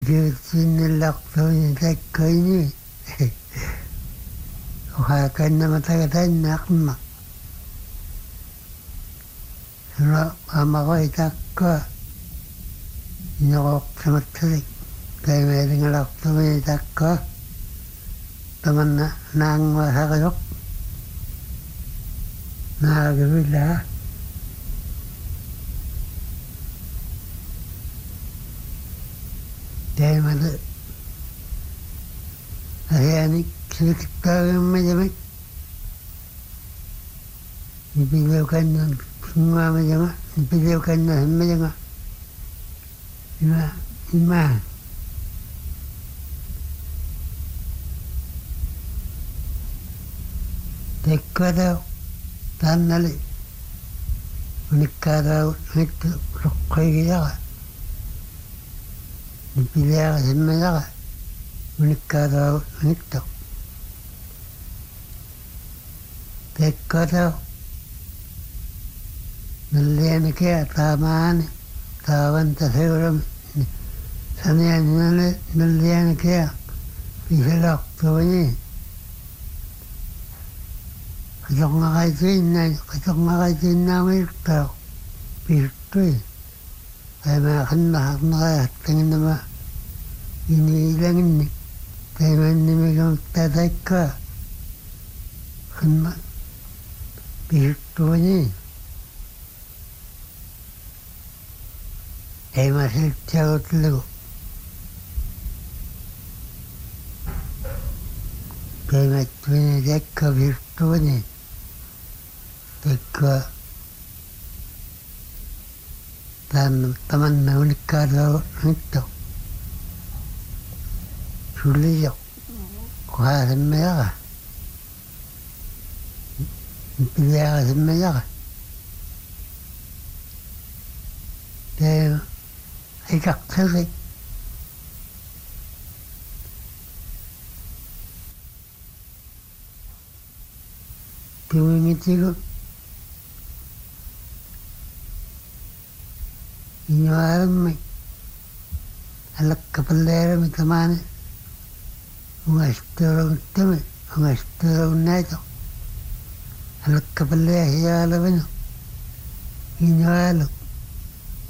Giusinillaqtuuni takkaini uqaakannamatagatannaqma sura amaqai takka inoqoqsamatalik kaimalingalaqtuuni takka tamanna naangmasaqayoq naagavillaa Daiman Arianik Silikitagamajamik Nipilaukanna Singwamajama Nipilaukanna Hamajama Ima Tekkadau Tannali Unikkadau Nittu Ruqqaigiyaga Nipiliaga Hammayaga Unikkadau Nittu Tekkadau Nallianakea Taamaani Taavanta Seurami Saniani Nallianakea Pisilaqtuani Qatoqnaqaitiinnaamiirtau Pirtui Taimaqannaqarnaqayattangannama iniilanginnik Taimannimigamuktaataikkaa qanma Pirtuani Taimasiltiagutlugu Taimattuini takka Pirtuani Takka tamanna Unikkadau Nittu Suliyo Uqaasammayaqa Nipiliaga sammayaqa Taima Ikaqsari Tiwingitigu Iñuarammi Alakkapalleerami tamaani Ungasturuguttami Ungasturugunnaito Alakkapallea hiyaalavinu Iñualu